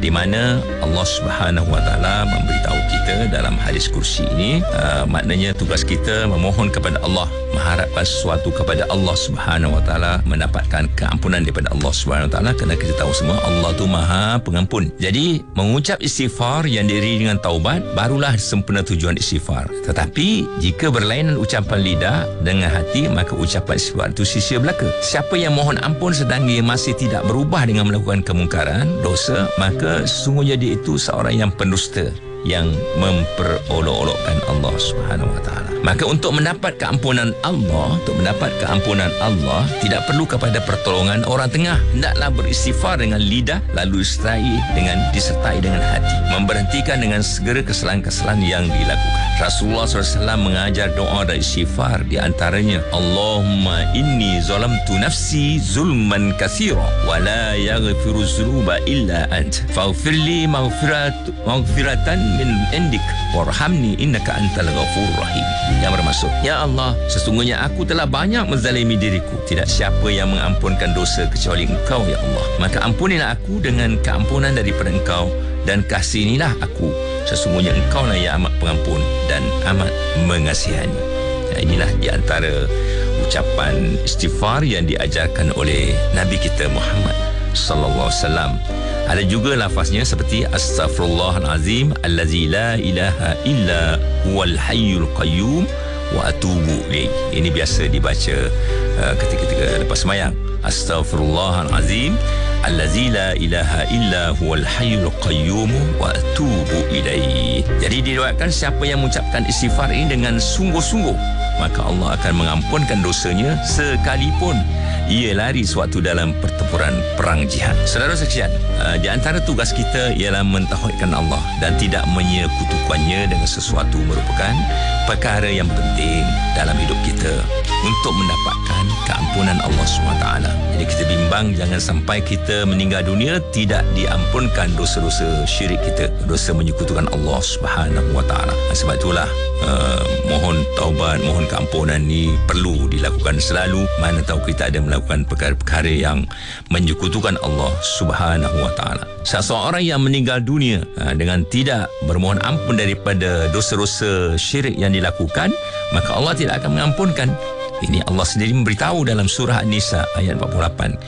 di mana Allah Subhanahu Wa Taala memberitahu kita dalam hadis kursi ini, maknanya tugas kita memohon kepada Allah, mengharapkan sesuatu kepada Allah Subhanahu Wa Taala, mendapatkan keampunan daripada Allah Subhanahu Wa Taala, kerana kita tahu semua Allah tu Maha Pengampun. Jadi mengucap istighfar yang diiringi dengan taubat barulah sempurna tujuan istighfar. Tetapi jika berlainan ucapan lidah dengan hati, maka ucapan istighfar itu sia-sia belaka. Siapa yang mohon ampun sedang dia masih tidak berubah dengan melakukan kemungkaran, dosa, maka sesungguhnya dia itu seorang yang pendusta, yang memperolok-olokkan Allah Subhanahu Wa Taala. Maka untuk mendapat keampunan Allah, tidak perlu kepada pertolongan orang tengah. Hendaklah beristighfar dengan lidah, lalu disertai dengan hati, memberhentikan dengan segera kesalahan-kesalahan yang dilakukan. Rasulullah SAW mengajar doa dan istighfar, di antaranya Allahumma inni zalamtu nafsi zulman katsira wa la yaghfiru dzunuba illa ant faghfirli maghfiratan min indik warhamni innaka antal ghafurur rahim. Yang bermaksud, ya Allah, sesungguhnya aku telah banyak menzalimi diriku, tidak siapa yang mengampunkan dosa kecuali Engkau, ya Allah. Maka ampunilah aku dengan keampunan daripada Engkau, dan kasihanilah aku, sesungguhnya Engkau lah yang amat pengampun dan amat mengasihani. Inilah di antara ucapan istighfar yang diajarkan oleh Nabi kita Muhammad sallallahu alaihi wasallam. Ada juga lafaznya seperti astaghfirullahalazim allazi la ilaha illa huwal hayyul qayyum wa atubu ilaih. Ini biasa dibaca ketika lepas sembahyang. Astaghfirullahalazim allazi la ilaha illa huwal hayyul qayyum wa atubu ilaih. Jadi diriwayatkan siapa yang mengucapkan istighfar ini dengan sungguh-sungguh, maka Allah akan mengampunkan dosanya sekalipun ia lari sewaktu dalam pertempuran perang jihad. Saudara sekalian, di antara tugas kita ialah mentauhidkan Allah dan tidak menyekutukannya dengan sesuatu, merupakan perkara yang penting dalam hidup kita untuk mendapatkan keampunan Allah SWT. Jadi kita bimbang jangan sampai kita meninggal dunia tidak diampunkan dosa-dosa syirik kita, dosa menyekutukan Allah SWT. Sebab itulah mohon taubat, mohon keampunan ni perlu dilakukan selalu. Mana tahu kita ada melakukan perkara-perkara yang menyekutukan Allah Subhanahu Wa Taala. Seseorang yang meninggal dunia dengan tidak bermohon ampun daripada dosa-dosa syirik yang dilakukan, maka Allah tidak akan mengampunkan. Ini Allah sendiri memberitahu dalam surah An-Nisa ayat 48.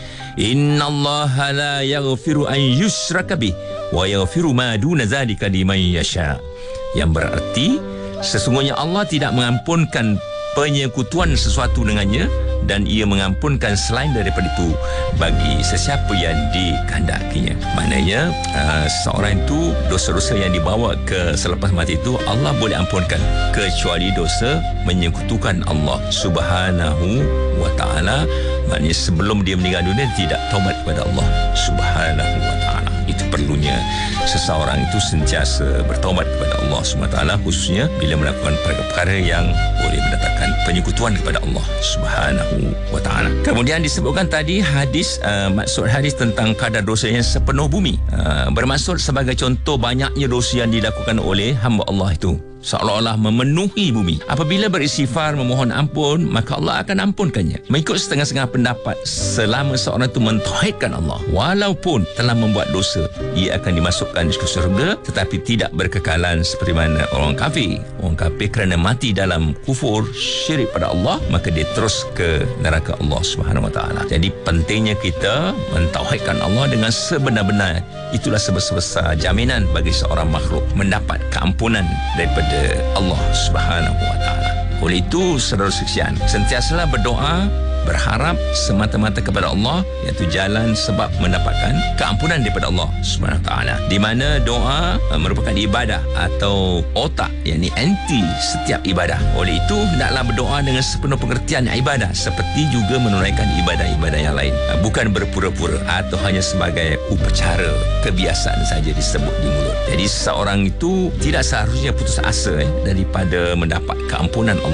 Innallaha la yaghfiru an yushraka bih wa yaghfiru ma duna dzalika liman yasha. Yang berarti sesungguhnya Allah tidak mengampunkan penyekutuan sesuatu dengannya, dan ia mengampunkan selain daripada itu bagi sesiapa yang dikehendakinya. Maknanya seorang itu dosa-dosa yang dibawa ke selepas mati itu Allah boleh ampunkan, kecuali dosa menyekutukan Allah Subhanahu Wa Taala. Maknanya sebelum dia meninggal dunia tidak taubat kepada Allah Subhanahu Wa Taala. Itu perlunya seseorang itu sentiasa bertaubat kepada Allah SWT, khususnya bila melakukan perkara yang boleh mendatangkan penyekutuan kepada Allah Subhanahu Wa Taala. Kemudian disebutkan tadi hadis, maksud hadis tentang kadar dosa yang sepenuh bumi, bermaksud sebagai contoh banyaknya dosa yang dilakukan oleh hamba Allah itu, seolah-olah memenuhi bumi. Apabila beristighfar memohon ampun, maka Allah akan ampunkannya. Mengikut setengah-setengah pendapat, selama seorang itu mentauhidkan Allah, walaupun telah membuat dosa, ia akan dimasukkan ke surga, tetapi tidak berkekalan seperti mana orang kafir. Orang kafir kerana mati dalam kufur syirik pada Allah, maka dia terus ke neraka Allah Subhanahu Wa Taala. Jadi pentingnya kita mentauhidkan Allah dengan sebenar-benar. Itulah sebesar jaminan bagi seorang makhluk mendapat keampunan daripada Allah Subhanahu Wa Taala. Oleh itu, saudara sekalian, sentiasalah berdoa, berharap semata-mata kepada Allah, iaitu jalan sebab mendapatkan keampunan daripada Allah Subhanahu Wa Taala. Di mana doa merupakan ibadah atau otak, yakni anti setiap ibadah. Oleh itu, hendaklah berdoa dengan sepenuh pengertian ibadah, seperti juga menunaikan ibadah-ibadah yang lain, bukan berpura-pura atau hanya sebagai upacara kebiasaan saja disebut di mulut. Jadi seseorang itu tidak seharusnya putus asa daripada mendapat keampunan Allah.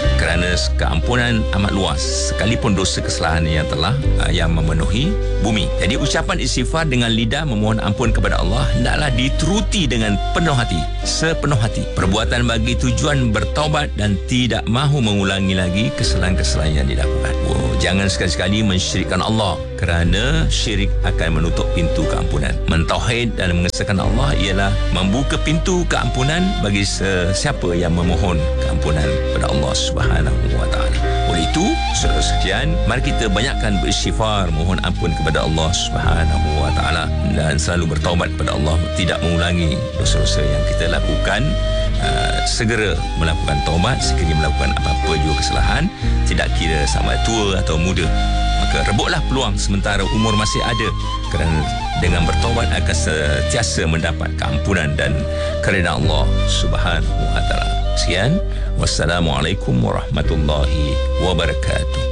kerana keampunan amat luas sekalipun dosa kesalahan yang memenuhi bumi. Jadi ucapan istighfar dengan lidah memohon ampun kepada Allah hendaklah dituruti dengan penuh hati, sepenuh hati. Perbuatan bagi tujuan bertaubat dan tidak mahu mengulangi lagi kesalahan-kesalahan yang dilakukan. Jangan sekali-sekali mensyirikkan Allah, kerana syirik akan menutup pintu keampunan. Mentauhid dan mengesahkan Allah ialah membuka pintu keampunan bagi sesiapa yang memohon keampunan kepada Allah Subhanahu wa taala. Oleh itu, saudara sekalian, mari kita banyakkan beristighfar, mohon ampun kepada Allah Subhanahu wa taala dan selalu bertaubat kepada Allah, tidak mengulangi dosa-dosa yang kita lakukan. Segera melakukan taubat, sekiranya melakukan apa-apa juga kesalahan, tidak kira sama tua atau muda, maka rebutlah peluang sementara umur masih ada, kerana dengan bertaubat akan sentiasa mendapat keampunan dan kerana Allah Subhanahu wa taala. Sekian, wassalamualaikum warahmatullahi wabarakatuh.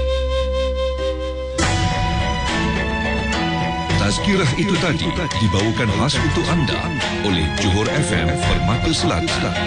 Tazkirah itu tadi dibawakan khas untuk anda oleh Johor FM Permata Selatan.